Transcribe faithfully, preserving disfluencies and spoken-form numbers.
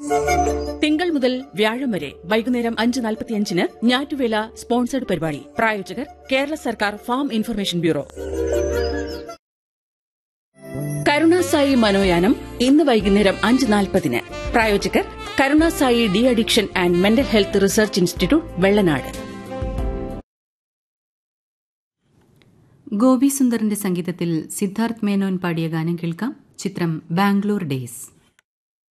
തിങ്കൾ മുതൽ വ്യാഴം വരെ വൈകുന്നേരം അഞ്ച് നാൽപ്പത്തിയഞ്ചിന് ഞാറ്റുവേല സ്പോൺസർഡ് പരിപാടി. പ്രായോജകർ കേരള സർക്കാർ ഫാം ഇൻഫർമേഷൻ ബ്യൂറോ. കരുണാസായി മനോയാനം ഇന്ന് വൈകുന്നേരം അഞ്ച് നാൽപ്പതിന്. പ്രായോജകർ Karunasai de addiction and mental health research institute, Vellanad. Gopi സുന്ദറിന്റെ സംഗീതത്തിൽ സിദ്ധാർത്ഥ് മേനോൻ പാടിയ ഗാനം കേൾക്കാം. ചിത്രം ബാംഗ്ലൂർ ഡേയ്സ്.